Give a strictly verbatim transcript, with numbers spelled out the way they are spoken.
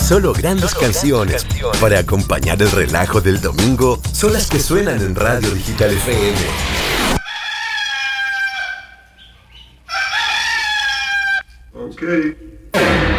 Solo grandes canciones para acompañar el relajo del domingo son las que suenan en Radio Digital F M. Okay.